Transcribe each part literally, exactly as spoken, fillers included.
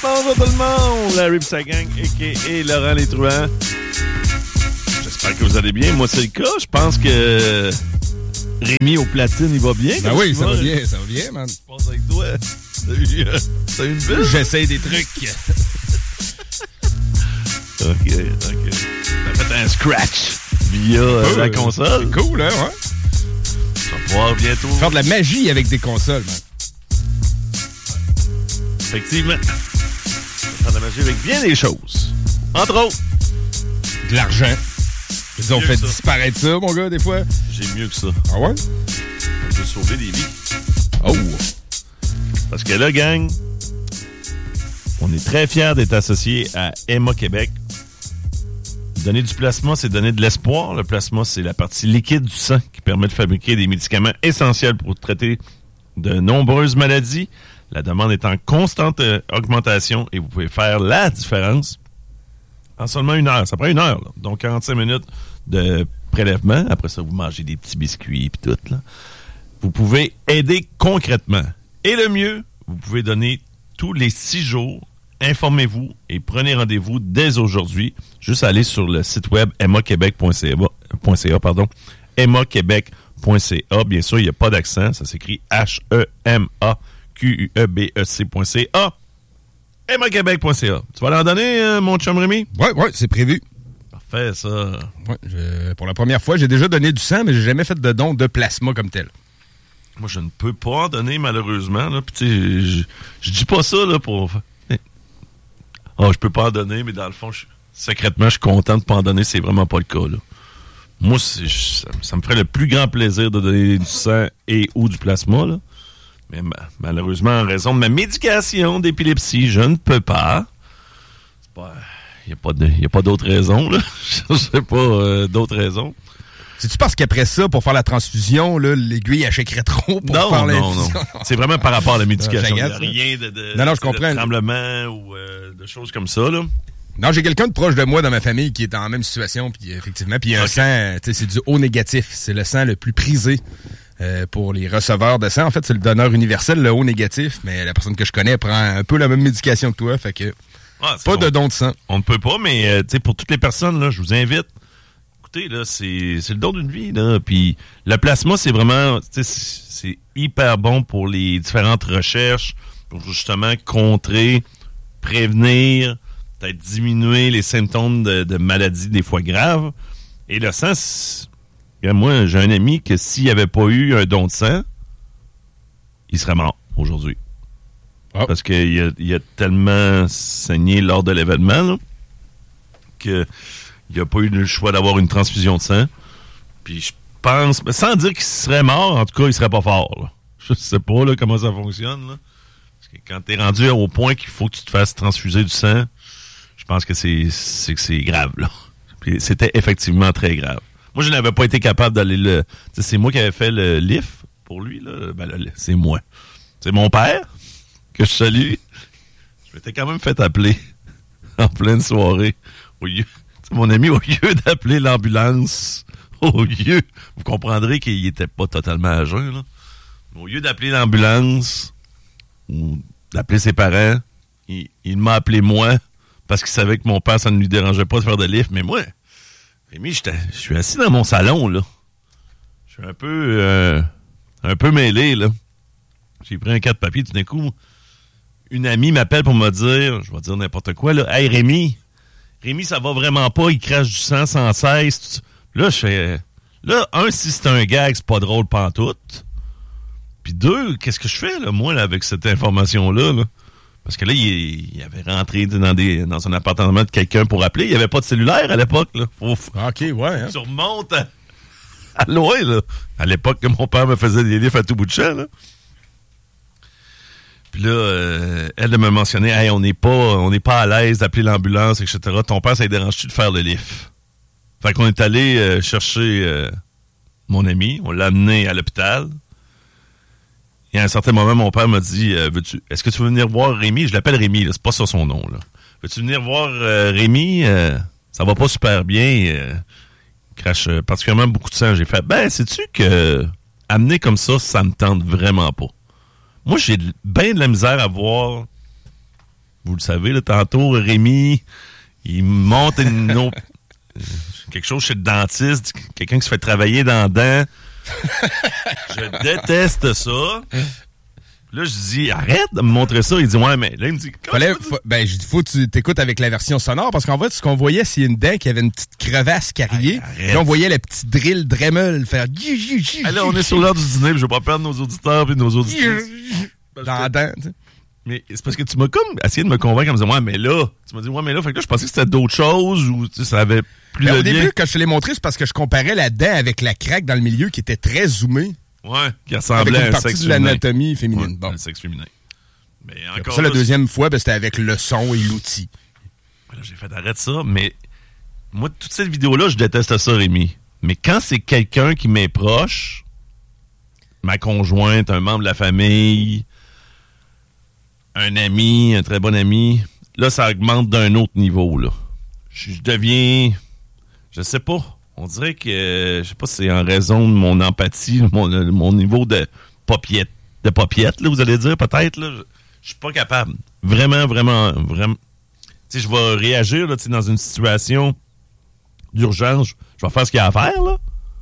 Bonjour tout le monde! Larry pis sa gang, a k a. Laurent Les Truands. J'espère que vous allez bien. Moi, c'est le cas. Je pense que Rémi au platine, il va bien. Ben oui, ça va bien, ça va bien, man. Je pense avec toi. T'as eu une bulle? J'essaye des trucs. OK, OK. T'as fait un scratch via euh, oh, la console. C'est cool, hein, ouais. Tu vas pouvoir bientôt... Faire de la magie avec des consoles, man. Effectivement. Tu vas faire de la magie avec bien des choses. Entre autres. De l'argent. Ils ont fait ça. disparaître ça, mon gars, des fois. J'ai mieux que ça. Ah ouais? On peut sauver des vies. Oh! Parce que là, gang, on est très fiers d'être associés à Emma Québec. Donner du plasma, c'est donner de l'espoir. Le plasma, c'est la partie liquide du sang qui permet de fabriquer des médicaments essentiels pour traiter de nombreuses maladies. La demande est en constante euh, augmentation et vous pouvez faire la différence en seulement une heure. Ça prend une heure, là. Donc quarante-cinq minutes de prélèvement. Après ça, vous mangez des petits biscuits et tout, là. Vous pouvez aider concrètement. Et le mieux, vous pouvez donner tous les six jours. Informez-vous et prenez rendez-vous dès aujourd'hui. Juste aller sur le site web emma québec point c a, pardon, emma québec point c a. Bien sûr, il n'y a pas d'accent. Ça s'écrit H E M A Q U E B E C point C A. emma québec point c a. Tu vas l'en donner, euh, mon chum Rémi? Ouais, ouais, c'est prévu. Parfait, ça. Ouais, je, pour la première fois, j'ai déjà donné du sang, mais j'ai jamais fait de don de plasma comme tel. Moi, je ne peux pas en donner, malheureusement. Là. Puis, tu sais, je, je dis pas ça là, pour... Ah, oh, je peux pas en donner, mais dans le fond, je, secrètement, je suis content de pas en donner. C'est vraiment pas le cas, là. Moi, c'est, ça, ça me ferait le plus grand plaisir de donner du sang et ou du plasma, là. Mais ma, malheureusement, en raison de ma médication d'épilepsie, je ne peux pas. C'est pas... Il n'y a pas d'autres raisons, là. Je sais pas euh, d'autres raisons. C'est-tu parce qu'après ça, pour faire la transfusion, là, l'aiguille achèquerait trop pour non, faire non, l'infusion? Non, c'est vraiment par rapport à la médication. Il n'y a ça. rien de, de, non, non, je de, comprends. de tremblement ou euh, de choses comme ça, là. Non, j'ai quelqu'un de proche de moi dans ma famille qui est en même situation, puis effectivement, puis il y a okay. un sang, tu sais, c'est du O négatif. C'est le sang le plus prisé euh, pour les receveurs de sang. En fait, c'est le donneur universel, le O négatif, mais la personne que je connais prend un peu la même médication que toi, fait que ah, pas bon. de don de sang. On ne peut pas, mais euh, tu sais, pour toutes les personnes, là, je vous invite. Écoutez, là, c'est, c'est le don d'une vie, là. Puis le plasma, c'est vraiment, tu sais, c'est hyper bon pour les différentes recherches, pour justement contrer, prévenir, peut-être diminuer les symptômes de, de maladies des fois graves. Et le sang, moi, j'ai un ami que s'il n'y avait pas eu un don de sang, il serait mort aujourd'hui. Oh. Parce qu'il a, il a tellement saigné lors de l'événement, là, que il n'a pas eu le choix d'avoir une transfusion de sang. Puis je pense, sans dire qu'il serait mort, en tout cas, il serait pas fort, là. Je sais pas là, comment ça fonctionne, là. Parce que quand t'es rendu au point qu'il faut que tu te fasses transfuser du sang, je pense que c'est, c'est, que c'est grave, là. Puis c'était effectivement très grave. Moi, je n'avais pas été capable d'aller le... T'sais, c'est moi qui avais fait le L I F pour lui, là. Ben, le, c'est moi. C'est mon père, que je salue. Je m'étais quand même fait appeler en pleine soirée. Au lieu... Mon ami, au lieu d'appeler l'ambulance, au lieu... Vous comprendrez qu'il n'était pas totalement à jeun, là. Au lieu d'appeler l'ambulance ou d'appeler ses parents, il, il m'a appelé moi parce qu'il savait que mon père, ça ne lui dérangeait pas de faire de L I F. Mais moi, Rémi, je suis assis dans mon salon, là. Je suis un peu... Euh, un peu mêlé, là. J'ai pris un cas de papier, tout d'un coup, une amie m'appelle pour me dire, je vais dire n'importe quoi, là, « Hey, Rémi, Rémi, ça va vraiment pas, il crache du sang sans cesse. » Là, je fais... Là, un, si c'est un gag, c'est pas drôle pantoute. Puis deux, qu'est-ce que je fais, là, moi, là, avec cette information-là, là? Parce que là, il, il avait rentré dans, des, dans un appartement de quelqu'un pour appeler. Il n'y avait pas de cellulaire à l'époque, là. Faut, OK, ouais. Hein? Tu remontes à, à loin, là. À l'époque que mon père me faisait des livres à tout bout de champ, là. Puis là, euh, elle me mentionnait, hey, on n'est pas, on n'est pas à l'aise d'appeler l'ambulance, et cetera. Ton père, ça lui dérange-tu de faire le L I F? Fait qu'on est allé euh, chercher euh, mon ami, on l'a amené à l'hôpital. Et à un certain moment, mon père m'a dit, euh, veux-tu, est-ce que tu veux venir voir Rémi? Je l'appelle Rémi, là, c'est pas ça son nom, là. Veux-tu venir voir euh, Rémi? Euh, ça va pas super bien. Euh, il crache euh, particulièrement beaucoup de sang. J'ai fait, ben, sais-tu que amener comme ça, ça me tente vraiment pas. Moi, j'ai bien de la misère à voir vous le savez, là, tantôt, Rémi, il monte une autre, quelque chose chez le dentiste, quelqu'un qui se fait travailler dans le dent. Je déteste ça. Là, je dis, arrête de me montrer ça. Il dit, ouais, mais là, il me dit, Fallait, faut, ben, je dis, faut que tu t'écoutes avec la version sonore, parce qu'en fait, ce qu'on voyait, c'est une dent qui avait une petite crevasse carriée. Hey, là, on voyait le petit drill Dremel faire. Hey, là, on est sur l'heure du dîner, puis je vais pas perdre nos auditeurs et nos auditeurs. Dans la dent, tu sais. Mais c'est parce que tu m'as comme essayé de me convaincre en me disant, ouais, mais là, tu m'as dit, ouais, mais là, fait que là, je pensais que c'était d'autres choses ou, tu sais, ça avait plus ben, de Au lien. début, quand je te l'ai montré, c'est parce que je comparais la dent avec la craque dans le milieu qui était très zoomée. Ouais, qui ressemblait avec une à un partie sexe de l'anatomie féminine. Ouais, bon. Un sexe féminin. Mais encore Après ça, là, la deuxième fois, ben, c'était avec le son et l'outil. Là, j'ai fait arrête ça, mais moi, toute cette vidéo-là, je déteste ça, Rémi. Mais quand c'est quelqu'un qui m'est proche, ma conjointe, un membre de la famille, un ami, un très bon ami, là, ça augmente d'un autre niveau, là. Je, je deviens... Je sais pas. On dirait que... Je sais pas si c'est en raison de mon empathie, mon, mon niveau de paupiette, de paupiette, là, vous allez dire, peut-être, là. Je, je suis pas capable. Vraiment, vraiment, vraiment... Tu sais, je vais réagir, là, tu sais, dans une situation d'urgence. Je vais faire ce qu'il y a à faire, là.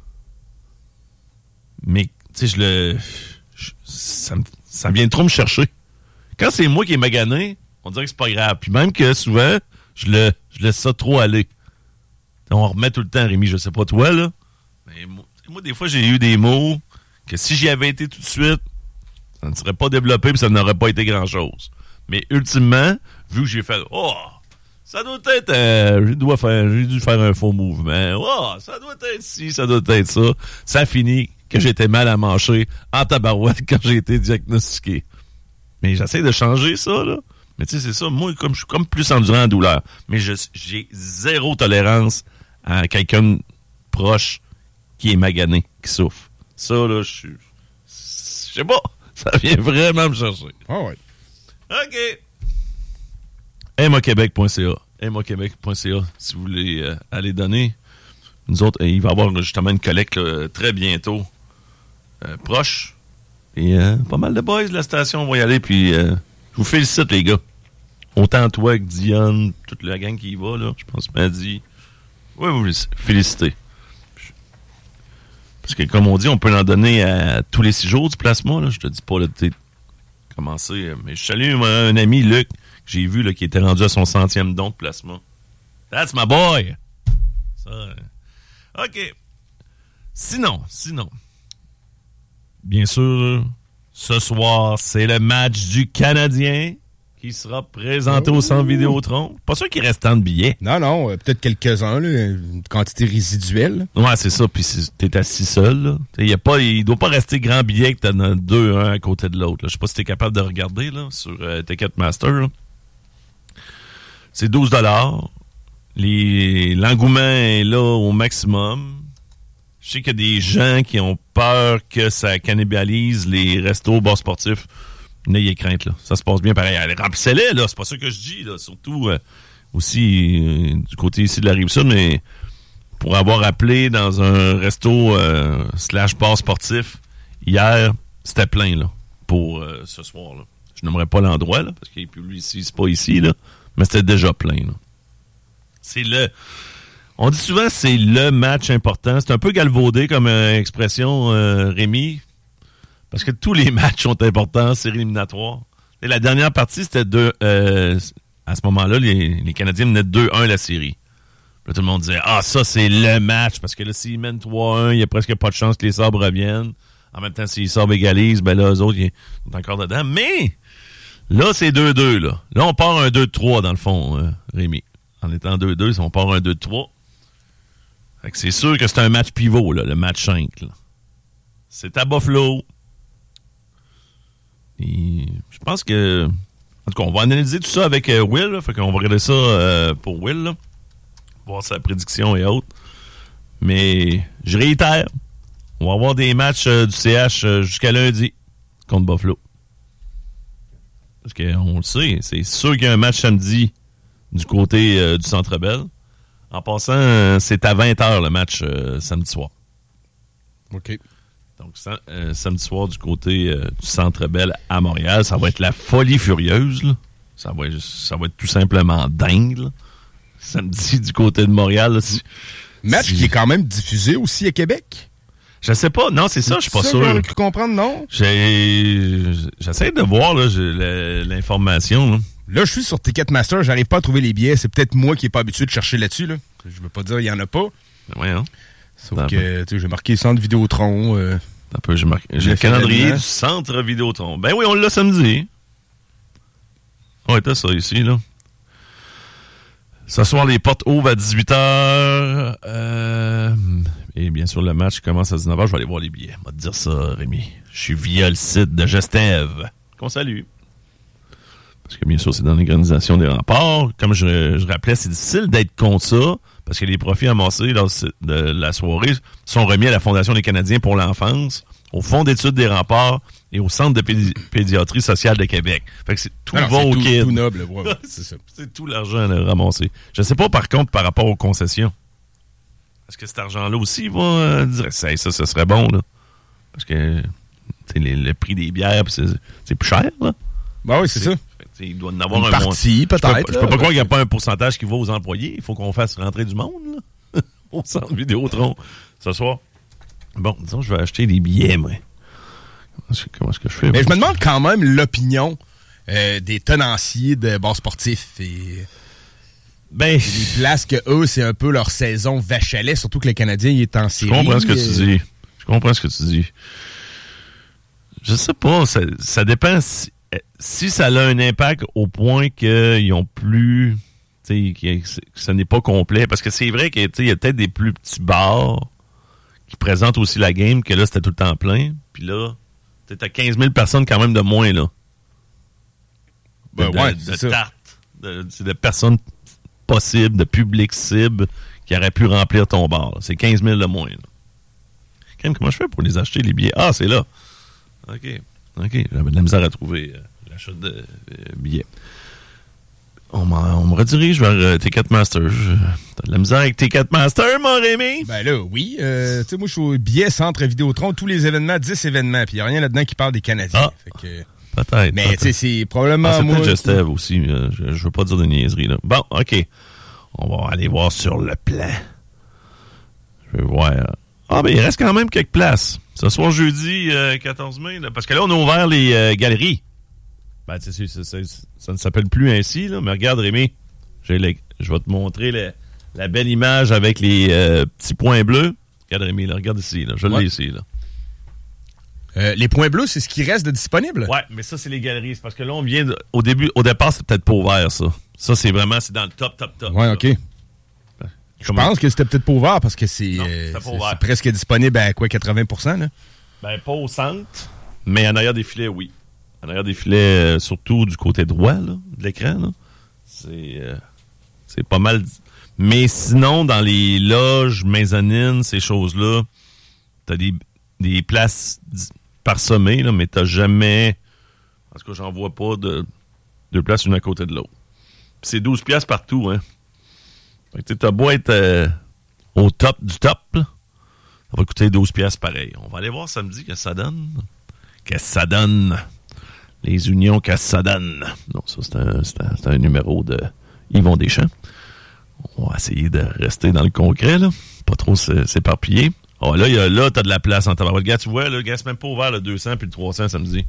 Mais, tu sais, je le... Je, ça, me, ça vient trop me chercher. Quand c'est moi qui est magané, on dirait que c'est pas grave. Puis même que souvent, je le je laisse ça trop aller. On remet tout le temps, Rémi, je sais pas toi, là. Mais moi, moi des fois, j'ai eu des mots que si j'y avais été tout de suite, ça ne serait pas développé puis ça n'aurait pas été grand-chose. Mais ultimement, vu que j'ai fait « Oh, ça doit être... Euh, je dois faire, j'ai dû faire un faux mouvement. Oh, ça doit être ci, ça doit être ça. » Ça finit que j'étais mal à manger en tabarouette quand j'ai été diagnostiqué. Mais j'essaie de changer ça, là. Mais tu sais, c'est ça. Moi, comme je suis comme plus endurant en douleur. Mais je, j'ai zéro tolérance à quelqu'un proche qui est magané, qui souffre. Ça, là, je suis... Je sais pas. Ça vient vraiment me chercher. Ah ouais. OK. m a québec point c a m a québec point c a si vous voulez euh, aller donner. Nous autres, euh, il va y avoir justement une collecte là, très bientôt. Euh, proche. Et euh, pas mal de boys de la station, on va y aller. Puis euh, je vous félicite, les gars. Autant toi que Dionne, toute la gang qui y va, là. Je pense m'a dit. Oui, vous félicitez. Parce que, comme on dit, on peut en donner à tous les six jours du plasma. Là. Je te dis pas, là, tu commencer. Mais je salue un ami, Luc, que j'ai vu, là, qui était rendu à son centième don de plasma. That's my boy! Ça. Euh... OK. Sinon, sinon. Bien sûr, ce soir, c'est le match du Canadien qui sera présenté oh. au Centre Vidéotron. Pas sûr qu'il reste tant de billets. Non, non, euh, peut-être quelques-uns, là, une quantité résiduelle. Ouais, c'est ça. Puis t'es assis seul. Là. Y a pas, il doit pas rester grand billet que t'en as deux, un à côté de l'autre. Je sais pas si t'es capable de regarder là, sur euh, Ticketmaster. Là. C'est douze dollars. Les, l'engouement est là au maximum. Je sais qu'il y a des gens qui ont peur que ça cannibalise les restos, bars sportifs. N'ayez crainte, là. Ça se passe bien pareil. Allez, remplissez-les, là. C'est pas ça que je dis, là. Surtout euh, aussi euh, du côté ici de la Rive-Sud, mais pour avoir appelé dans un resto euh, slash bar sportif hier, c'était plein, là, pour euh, ce soir, là. Je n'aimerais pas l'endroit, là, parce qu'il plus ici, c'est pas ici, là, mais c'était déjà plein, là. C'est le... On dit souvent c'est le match important. C'est un peu galvaudé comme euh, expression, euh, Rémi, parce que tous les matchs sont importants, séries éliminatoires. Et la dernière partie, c'était deux... Euh, à ce moment-là, les, les Canadiens menaient deux un la série. Là, tout le monde disait « Ah, ça, c'est le match! » Parce que là, s'ils mènent trois un, il n'y a presque pas de chance que les Sabres reviennent. En même temps, si les Sabres égalisent, ben là, eux autres, ils sont encore dedans. Mais là, c'est deux deux, là. Là, on part un deux trois, dans le fond, euh, Rémi. En étant deux deux, on part un deux trois. Fait que c'est sûr que c'est un match pivot, là, le match cinq. Là. C'est à Buffalo. Et je pense que... En tout cas, on va analyser tout ça avec euh, Will. Là, fait qu'on va regarder ça euh, pour Will. Là, voir sa prédiction et autres. Mais je réitère. On va avoir des matchs euh, du C H euh, jusqu'à lundi contre Buffalo. Parce qu'on le sait, c'est sûr qu'il y a un match samedi du côté euh, du Centre Bell. En passant, euh, c'est à vingt heures le match euh, samedi soir. OK. Donc, euh, samedi soir du côté euh, du Centre Bell à Montréal, ça va être la folie furieuse. Là. ça va être, ça va être tout simplement dingue, là. Samedi, du côté de Montréal. Là, si, Match si... qui est quand même diffusé aussi à Québec. Je sais pas. Non, c'est ça, je suis pas ça, sûr. J'aurais cru comprendre, non? J'ai... J'essaie de voir là, l'information. Là. Là, je suis sur Ticketmaster, j'arrive pas à trouver les billets. C'est peut-être moi qui n'ai pas habitué de chercher là-dessus. Là. Je veux pas dire qu'il y en a pas. Ouais, hein? Sauf T'as que j'ai marqué Centre Vidéotron. Euh, un peu, j'ai marqué. J'ai le calendrier du Centre Vidéotron. Ben oui, on l'a samedi. Ouais, t'as ça ici, là. Ce soir, les portes ouvrent à dix-huit heures. Euh, et bien sûr, le match commence à dix-neuf heures. Je vais aller voir les billets. On va te dire ça, Rémi. Je suis via le site de Gestev. Qu'on salue. Parce que bien sûr, c'est dans l'organisation des remparts. Comme je, je rappelais, c'est difficile d'être contre ça. Parce que les profits amassés lors de la soirée sont remis à la Fondation des Canadiens pour l'enfance, au Fonds d'études des remparts et au Centre de pédi- pédiatrie sociale de Québec. Fait que c'est tout Alors, va c'est au tout, kid. tout noble. Ouais, ouais, c'est ça. C'est tout l'argent là, ramassé. Je sais pas, par contre, par rapport aux concessions. Est-ce que cet argent-là aussi va euh, dire ça, ça, ça serait bon, là? Parce que les, le prix des bières, c'est, c'est plus cher, là. Ben oui, c'est, c'est ça. Fait, il doit en avoir Une un partie, moins. peut-être. Je peux, je peux pas croire qu'il n'y a pas un pourcentage qui va aux employés. Il faut qu'on fasse rentrer du monde, là. Au centre Vidéotron ce soir. Bon, disons, je vais acheter des billets, moi. Comment est-ce que je fais? Mais je me demande quand même l'opinion euh, des tenanciers de bars sportifs et ben, les places que eux, c'est un peu leur saison vache à lait, surtout que le Canadien il est en série. Je comprends ce que tu dis. Je comprends ce que tu dis. Je sais pas, ça, ça dépend si, si ça a un impact au point qu'ils ont plus... Que, que ça n'est pas complet. Parce que c'est vrai qu'il y a peut-être des plus petits bars qui présentent aussi la game, que là, c'était tout le temps plein. Puis là, tu as quinze mille personnes quand même de moins, là. De, ben ouais, de, de tartes. De, de personnes possibles, de public cible qui auraient pu remplir ton bar. Là. C'est quinze mille de moins. Là. Quand même, comment je fais pour les acheter, les billets? Ah, c'est là. OK. OK. J'avais de la misère à trouver euh, l'achat de euh, billets. On, on me redirige vers euh, Ticketmaster. T'as de la misère avec Ticketmaster, mon Rémi? Ben là, oui. Euh, tu sais, moi, je suis au billet Centre Vidéotron, tous les événements, dix événements, puis il n'y a rien là-dedans qui parle des Canadiens. Ah, fait que, peut-être. mais tu sais, c'est probablement ah, c'est moi... peut-être Gestev aussi. Euh, je, je veux pas dire de niaiserie, là. Bon, OK. On va aller voir sur le plan. Je vais voir... Ah, ben il reste quand même quelques places. Ce soir, jeudi euh, quatorze mai, là, parce que là, on a ouvert les euh, galeries. Ben, tu sais, ça, ça, ça ne s'appelle plus ainsi, là, mais regarde, Rémi, j'ai le, je vais te montrer le, la belle image avec les euh, petits points bleus. Regarde, Rémi, là, regarde ici, là, je ouais. l'ai ici. Là. Euh, les points bleus, c'est ce qui reste de disponible? Ouais, mais ça, c'est les galeries. C'est parce que là, on vient, de, au début, au départ, c'est peut-être pas ouvert, ça. Ça, c'est vraiment, c'est dans le top, top, top. Ouais, OK. Ben, je comment? pense que c'était peut-être pas ouvert parce que c'est, non, euh, c'est, c'est presque disponible à quoi, quatre-vingts pour cent, là? Ben, pas au centre, mais en arrière des filets, oui. En arrière des filets, euh, surtout du côté droit là, de l'écran, là, c'est, euh, c'est pas mal. Mais sinon, dans les loges, mezzanines, ces choses-là, t'as des, des places parsemées, là, mais t'as jamais... En tout cas, j'en vois pas de deux places une à côté de l'autre. Puis c'est douze piastres partout, hein. Fait que t'as beau être euh, au top du top, là, ça va coûter douze piastres pareil. On va aller voir samedi qu'est-ce que ça donne. Qu'est-ce que ça donne? Les unions qu'est-ce que ça donne? Non, ça, c'est un, c'est un, c'est un numéro de Yvon Deschamps. On va essayer de rester dans le concret, là. Pas trop s'éparpiller. Oh, là, y a, là, t'as de la place en tabac. Le gars, tu vois, là, le gars, c'est même pas ouvert le deux cents puis le trois cents samedi.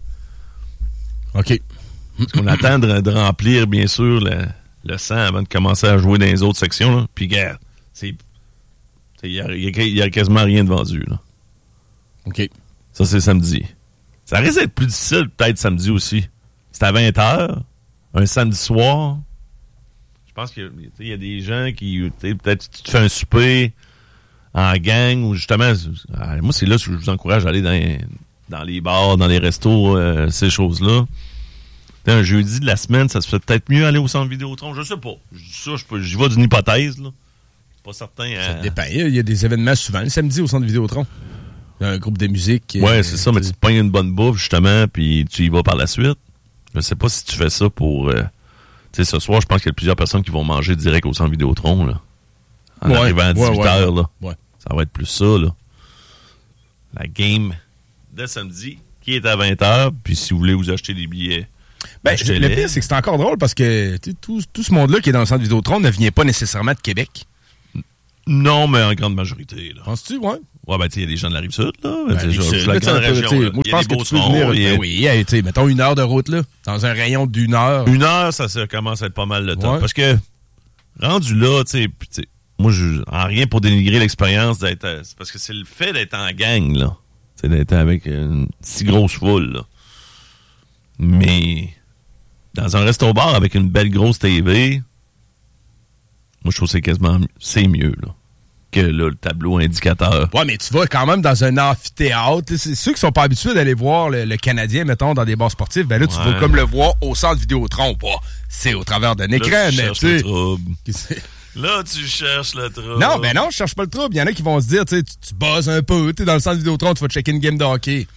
OK. Parce qu'on attend de, de remplir, bien sûr, le, le cent avant de commencer à jouer dans les autres sections, là. Puis, gars, c'est... Il y a, y a quasiment rien de vendu, là. OK. Ça, c'est samedi. Ça risque d'être plus difficile, peut-être, samedi aussi. C'est à vingt heures, un samedi soir. Je pense qu'il y a des gens qui, peut-être, tu te fais un souper en gang, ou justement, moi, c'est là que je vous encourage à aller dans, dans les bars, dans les restos, euh, ces choses-là. T'sais, un jeudi de la semaine, ça se fait peut-être mieux aller au centre Vidéotron. Je sais pas. Je dis ça, je peux, j'y vais d'une hypothèse, là. Pas certain. Ça à... dépend. Il y a des événements souvent le samedi au centre Vidéotron. Il y a un groupe de musique. Ouais, euh, c'est ça, mais tu te pognes une bonne bouffe, justement, puis tu y vas par la suite. Je sais pas si tu fais ça pour... Euh, tu sais, ce soir, je pense qu'il y a plusieurs personnes qui vont manger direct au centre Vidéotron, là. En ouais, arrivant à dix-huit heures, ouais, là. Ouais. Ça va être plus ça, là. La game de samedi, qui est à vingt heures, puis si vous voulez vous acheter des billets... Ben, le pire, c'est que c'est encore drôle parce que tout, tout ce monde-là qui est dans le centre Vidéotron ne vient pas nécessairement de Québec. Non, mais en grande majorité. Là. Penses-tu, ouais? Ouais, ben, tu sais, il y a des gens de la Rive-Sud, là. Ben, ben, genre, la grande région, là. Moi, je pense que tu peux venir. Et... Ben oui, tu sais, mettons une heure de route, là. Dans un rayon d'une heure. Une heure, ça, ça commence à être pas mal de temps. Ouais. Parce que, rendu là, tu sais, moi, je, en rien pour dénigrer l'expérience d'être, c'est parce que c'est le fait d'être en gang, là. C'est d'être avec une si grosse foule, là. Mais, dans un resto-bar avec une belle grosse T V, moi, je trouve que c'est quasiment, c'est mieux, là. Que là, le tableau indicateur. Ouais, mais tu vas quand même dans un amphithéâtre. C'est ceux qui sont pas habitués d'aller voir le, le Canadien, mettons, dans des bars sportifs, ben là, tu ouais. vas comme le voir au centre Vidéotron. Bah, c'est au travers d'un écran, là, tu mais tu sais. sais. Là, tu cherches le trouble. Non, ben non, je cherche pas le trouble. Il y en a qui vont se dire, tu sais, tu, tu buzzes un peu, tu es dans le centre Vidéotron, tu vas checker une game de hockey.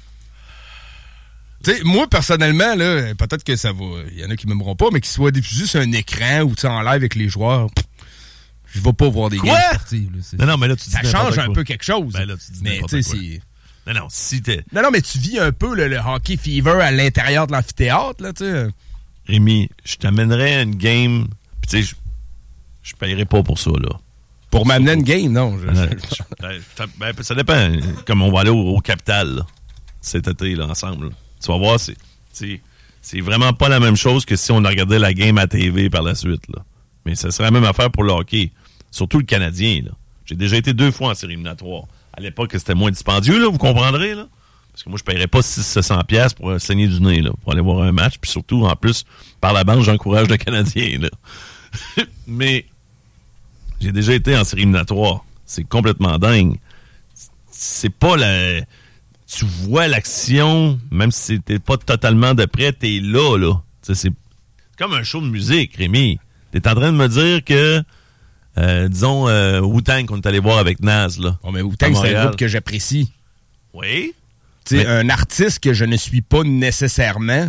Tu sais, moi, personnellement, là, peut-être que ça va. Il y en a qui m'aimeront pas, mais qu'ils soient diffusés sur un écran ou en live avec les joueurs. Pff, je vais pas voir des Quoi? games sportives. Là, non, non, mais là, tu dis ça change un quoi. peu quelque chose. Ben là, tu dis mais tu sais, c'est. Non, non, si t'es. Non, non, mais tu vis un peu le, le hockey fever à l'intérieur de l'amphithéâtre, là, tu sais. Rémi, je t'amènerais à une game, pis tu sais, je, je paierais pas pour ça, là. Pour m'amener une game, non. Je, ben, je... ben, ben, ça dépend. Comme on va aller au, au Capital, là, cet été, là, ensemble. Là. Tu vas voir, c'est, c'est, c'est vraiment pas la même chose que si on regardait la game à T V par la suite, là. Mais ça serait la même affaire pour le hockey. Surtout le Canadien, là. J'ai déjà été deux fois en série éliminatoire. À l'époque, c'était moins dispendieux, là, vous comprendrez, là. Parce que moi, je paierais pas six cents piastres pour euh, saigner du nez, là, pour aller voir un match. Puis surtout, en plus, par la bande, j'encourage le Canadien, là. Mais j'ai déjà été en série éliminatoire. C'est complètement dingue. C'est pas la... Tu vois l'action, même si t'es pas totalement de près, t'es là, là. T'sais, c'est comme un show de musique, Rémi. T'es en train de me dire que Euh, disons, euh, Wu-Tang qu'on est allé voir avec Naz, là. Oh, mais Wu-Tang, c'est un groupe que j'apprécie. Oui. Tu sais, un artiste que je ne suis pas nécessairement.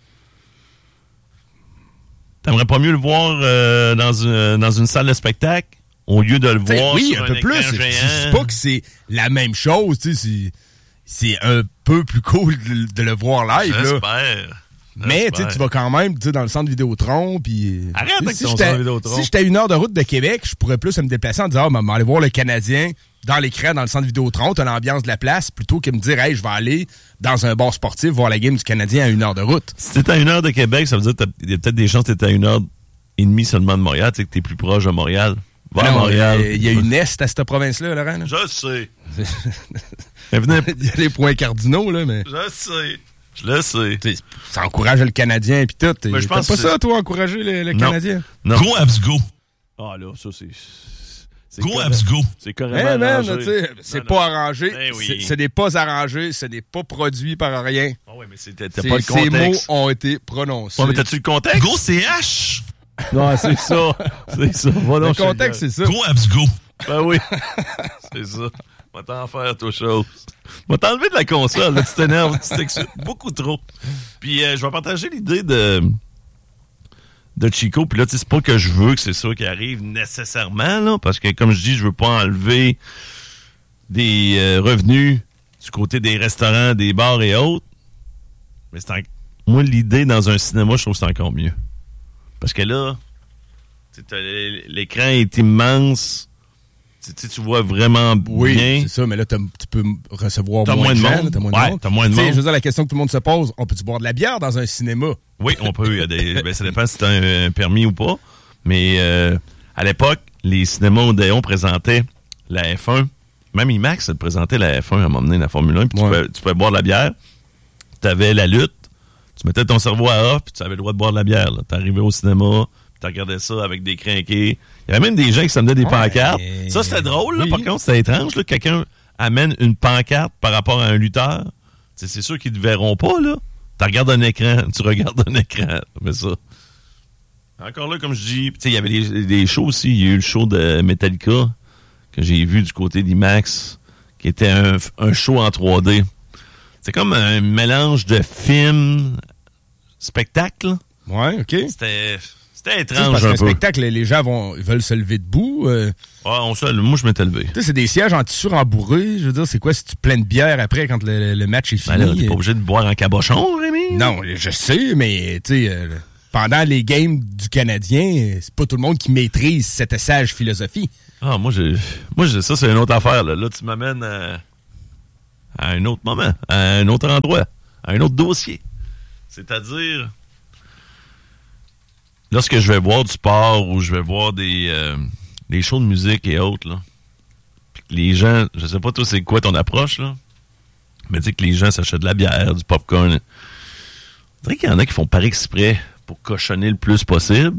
T'aimerais pas mieux le voir euh, dans, une, dans une salle de spectacle au lieu de le T'sais, voir oui, sur un un peu plus. écran Je géant? dis pas que c'est la même chose, tu sais, c'est, c'est un peu plus cool de, de le voir live, là. J'espère. Mais tu vas quand même dans le centre Vidéotron. Puis, arrête avec si ton centre Vidéotron. Si j'étais à une heure de route de Québec, je pourrais plus me déplacer en disant, ah, ben, aller voir le Canadien dans l'écran, dans le centre Vidéotron, t'as l'ambiance de la place, plutôt que me dire, hey, je vais aller dans un bar sportif voir la game du Canadien à une heure de route. Si t'es à une heure de Québec, ça veut dire qu'il y a peut-être des chances que t'es à une heure et demie seulement de Montréal, tu sais que t'es plus proche de Montréal. Va à Montréal. Il y a une est à cette province-là, Laurent. Là. Je sais. Il y a les points cardinaux, là, mais... Je sais. Je le sais. T'sais, ça encourage le Canadien puis tout. Mais je pense pas que ça, c'est... toi, encourager le, le non. Canadien? Non. Go, Abs, go. Ah là, ça, c'est... c'est go, carré... Abs, go. C'est carrément hey, man, arrangé. C'est non, pas non. arrangé. Eh oui. c'est, ce n'est pas arrangé. Ce n'est pas produit par rien. Ah oui, mais c'était, t'as C'est, pas le ces contexte. mots ont été prononcés. Ouais, mais t'as-tu le contexte? Go, C H. Non, c'est ça. C'est ça. Voilà, le contexte, c'est ça. Go, Abs, go. Ben oui. C'est ça. Va t'en faire, toi, chose. Va t'enlever de la console, là, tu t'énerves, tu t'excites beaucoup trop. Puis euh, je vais partager l'idée de de Chico, puis là, tu sais, c'est pas que je veux que c'est ça qui arrive nécessairement, là, parce que, comme je dis, je veux pas enlever des euh, revenus du côté des restaurants, des bars et autres, mais c'est en... moi, l'idée dans un cinéma, je trouve que c'est encore mieux. Parce que là, tu sais, l'écran est immense. Tu, tu, tu vois vraiment oui, bien. Oui, c'est ça, mais là, tu peux recevoir t'as moins, moins de gens, monde. Là, t'as moins de ouais, monde. T'as moins de monde. Je veux dire, la question que tout le monde se pose, on peut-tu boire de la bière dans un cinéma? Oui, on peut. Il y a des, ben, ça dépend si t'as un, un permis ou pas. Mais euh, à l'époque, les cinémas Odéon présentaient la F un. Même IMAX elle présentait la F un à un moment donné, la Formule un. Puis ouais. tu, pouvais, tu pouvais boire de la bière. Tu avais la lutte. Tu mettais ton cerveau à off, puis tu avais le droit de boire de la bière. Tu arrivais au cinéma, tu regardais ça avec des crinqués. Il y avait même des gens qui s'amenaient des ouais, pancartes. Et... Ça, c'était drôle, là, oui. Par contre, c'était étrange. Là, quelqu'un amène une pancarte par rapport à un lutteur. T'sais, c'est sûr qu'ils ne verront pas, là. Tu regardes un écran, tu regardes un écran. Mais ça. Encore là, comme je dis, il y avait des, des shows aussi. Il y a eu le show de Metallica que j'ai vu du côté d'IMAX, qui était un, un show en trois D. C'est comme un mélange de film, spectacle. Ouais, OK. C'était... C'était étrange parce un qu'un peu. spectacle, les gens vont, veulent se lever debout. Euh... Ah, on se, moi, je m'étais levé. Tu sais, c'est des sièges en tissu rembourré. Je veux dire, c'est quoi si tu plein de bière après quand le, le match est fini? Ben là, t'es pas obligé de boire en cabochon, Rémi? Non, je sais, mais tu sais, euh, pendant les games du Canadien, c'est pas tout le monde qui maîtrise cette sage philosophie. Ah, moi, j'ai, moi, j'ai, ça, c'est une autre affaire, là. Là, tu m'amènes à, à un autre moment, à un autre endroit, à un autre dossier. C'est-à-dire, lorsque je vais voir du sport ou je vais voir des, euh, des shows de musique et autres, là, pis que les gens, je sais pas toi c'est quoi ton approche, là, mais tu sais que les gens s'achètent de la bière, du popcorn. On dirait qu'il y en a qui font par exprès pour cochonner le plus possible.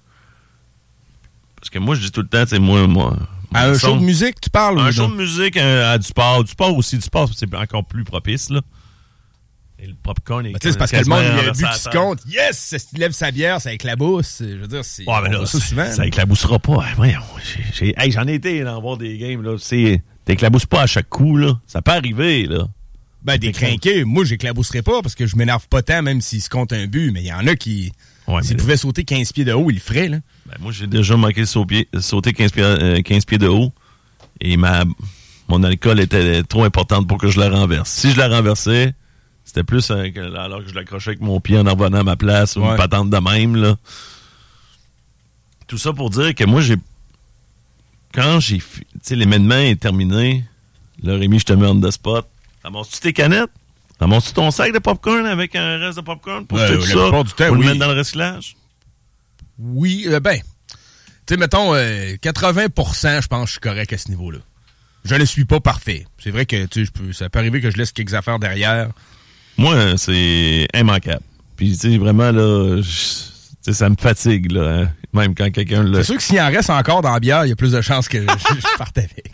Parce que moi, je dis tout le temps, tu sais, moi, moi... À un son, show de musique, tu parles? Un show de musique, à, à du sport. Du sport aussi, du sport, c'est encore plus propice, là. Et le popcorn est... Ben, c'est parce que le monde, il y a un but qui se compte. Yes! Il lève sa bière, ça éclabousse. Je veux dire, c'est... Ouais, mais là, ça, souvent, ça éclaboussera pas. Voyons, j'ai, j'ai, hey, j'en ai été dans voir des games, là. C'est, t'éclabousses pas à chaque coup, là. Ça peut arriver, là. Ben, des crinqués, moi, j'éclabousserais pas parce que je m'énerve pas tant, même s'il se compte un but. Mais il y en a qui... Ouais, s'il pouvait sauter quinze pieds de haut, il le ferait, là. Ben, moi, j'ai déjà manqué de sauter, sauter quinze, pieds, euh, quinze pieds de haut. Et ma, mon alcool était trop importante pour que je la renverse. Si je la renversais, c'était plus euh, alors que je l'accrochais avec mon pied en revenant à ma place ou ouais. Une patente de même, là. Tout ça pour dire que moi, j'ai... Quand j'ai... Tu sais, l'événement est terminé, là, Rémi, je te mets on the spot. Ramasses-tu tes canettes? Ramasses-tu ton sac de popcorn avec un reste de popcorn pour euh, tout ça, du temps, pour oui. le mettre dans le recyclage? Oui, euh, ben... Tu sais, mettons, euh, quatre-vingts pour cent, je pense que je suis correct à ce niveau-là. Je ne suis pas parfait. C'est vrai que, tu sais, ça peut arriver que je laisse quelques affaires derrière. Moi, c'est immanquable. Puis, tu sais, vraiment, là, je, ça me fatigue, là, hein, même quand quelqu'un le... C'est sûr que s'il en reste encore dans la bière, il y a plus de chances que je, je parte avec.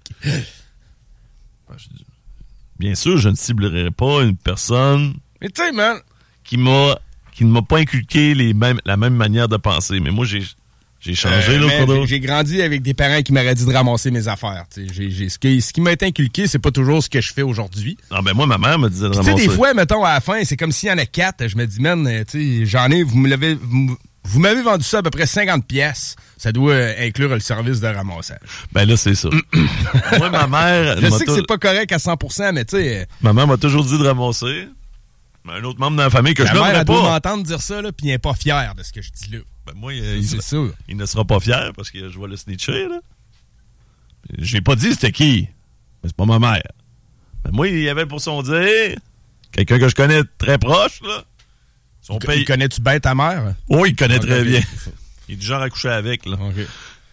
Bien sûr, je ne ciblerai pas une personne... Mais tu sais, man... Qui m'a, qui ne m'a pas inculqué les mêmes, la même manière de penser. Mais moi, j'ai... J'ai changé, euh, là, j'ai, j'ai grandi avec des parents qui m'auraient dit de ramasser mes affaires. J'ai, j'ai, ce, qui, ce qui m'a été inculqué, c'est pas toujours ce que je fais aujourd'hui. Ah ben moi, ma mère me disait de ramasser. Tu sais, des fois, mettons, à la fin, c'est comme s'il y en a quatre. Je me dis, man, tu sais, j'en ai, vous me l'avez... Vous, vous m'avez vendu ça à peu près cinquante pièces. Ça doit inclure le service de ramassage. Ben là, c'est ça. Moi, ma mère... Je sais que c'est pas correct à cent pour cent, mais tu sais... Ma mère m'a toujours dit de ramasser. Mais un autre membre de la famille que je n'aimerais pas... Ma mère, elle doit m'entendre dire ça, là, puis il n'est pas fier de ce que je dis là. Ben moi, il, il, sera, il ne sera pas fier parce que je vais le snitcher, là. J'ai pas dit c'était qui. Mais c'est pas ma mère. Ben moi, il y avait pour son dire... Quelqu'un que je connais très proche, là. Son il, pays... il connais-tu bien ta mère? Oui, il connaît okay, très bien. Il est du genre à coucher avec, là. Okay.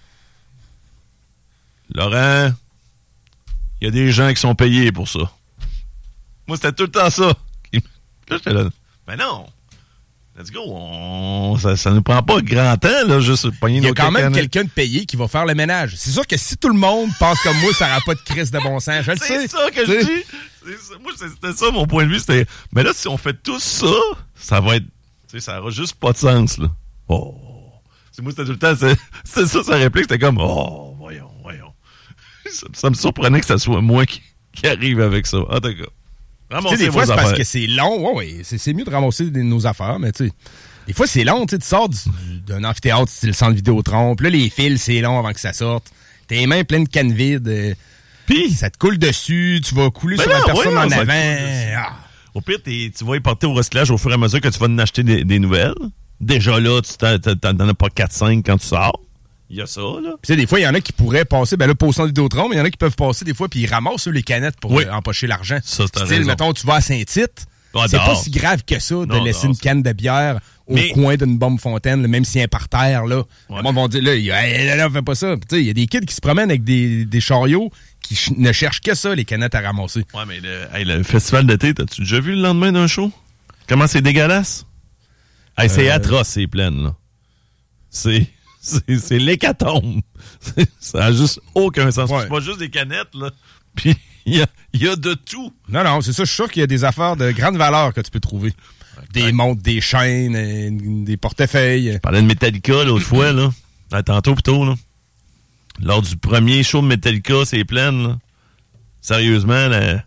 Laurent, il y a des gens qui sont payés pour ça. Moi, c'était tout le temps ça. Là, j'étais là. Ben non. Let's go. On... Ça, ça ne prend pas grand temps, là, juste pogner nos Il y a quand même canettes. quelqu'un de payé qui va faire le ménage. C'est sûr que si tout le monde pense comme moi, ça n'aura pas de crise de bon sens. Je le c'est sais. C'est ça que je dis. C'est ça. Moi, c'était ça mon point de vue. C'était. Mais là, si on fait tout ça, ça va être. Tu sais, ça n'aura juste pas de sens, là. Oh. C'est moi, c'était tout le temps. C'est, c'est ça, sa réplique. C'était comme. Oh, voyons, voyons. Ça, ça me surprenait que ça soit moi qui, qui arrive avec ça. En tout cas. Tu sais, des fois, c'est parce que c'est long. Ouais, ouais, c'est, c'est mieux de ramasser des, nos affaires, mais tu sais, des fois, c'est long. Tu sais, tu sors du, d'un amphithéâtre style centre Vidéotron, puis là, les fils, c'est long avant que ça sorte. T'as les mains pleines de cannes vides. Euh, puis ça te coule dessus. Tu vas couler ben sur non, la personne ouais, en non, avant. Ah. Au pire, tu vas y porter au recyclage au fur et à mesure que tu vas en acheter des, des nouvelles. Déjà là, tu t'en, t'en as pas quatre cinq quand tu sors. Il y a ça, là. Puis, des fois, il y en a qui pourraient passer, ben là, pas au centre Vidéotron, mais il y en a qui peuvent passer des fois, puis ils ramassent eux, les canettes pour oui. euh, empocher l'argent. Ça, c'est Style, mettons, tu vas à Saint-Tite, ah, c'est pas si grave que ça de non, laisser non, une canne de bière au mais... coin d'une bombe fontaine, là, même si elle est par terre, là. Ouais. Le monde va dire, là, il hey, là, fais pas ça. Tu sais, il y a des kids qui se promènent avec des, des chariots qui ch- ne cherchent que ça, les canettes à ramasser. Ouais, mais le, hey, le festival d'été, t'as-tu déjà vu le lendemain d'un show? Comment c'est dégueulasse? Hey, c'est euh... atroce, c'est pleine, là. C'est... C'est, c'est l'hécatombe. C'est, ça a juste aucun sens. Ouais. C'est pas juste des canettes, là. Puis, il y a, y a de tout. Non, non, c'est ça. Je suis sûr qu'il y a des affaires de grande valeur que tu peux trouver. Okay. Des montres, des chaînes, euh, des portefeuilles. Je parlais de Metallica l'autre fois, là. Ah, tantôt, plutôt, là. Lors du premier show de Metallica, c'est plein, là. Sérieusement, là.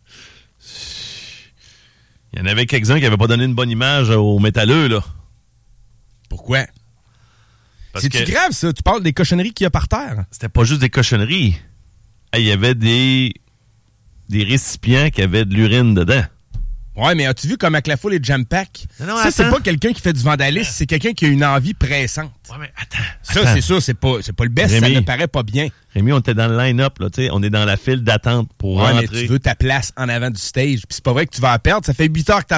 Il y en avait quelques-uns qui n'avaient pas donné une bonne image aux métalleux, là. Pourquoi? C'est-tu grave, ça? Tu parles des cochonneries qu'il y a par terre? C'était pas juste des cochonneries. Il y avait des des récipients qui avaient de l'urine dedans. Ouais, mais as-tu vu comment la foule est jam-pack? Non, non, ça, attends. C'est pas quelqu'un qui fait du vandalisme, c'est quelqu'un qui a une envie pressante. Ouais, mais attends. Ça, attends. c'est sûr, c'est pas, c'est pas le best, Rémi, ça ne paraît pas bien. Rémi, on était dans le line-up, là, tu sais, on est dans la file d'attente pour ouais, rentrer. Mais tu veux ta place en avant du stage, puis c'est pas vrai que tu vas la perdre, ça fait huit heures que